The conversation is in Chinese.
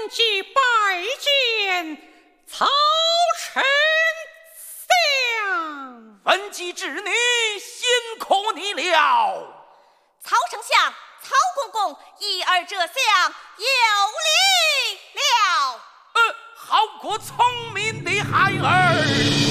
即拜见曹丞相。 文姬之女，辛苦你了。 曹丞相、曹公公，一儿这相有礼了。 好过聪明的孩儿。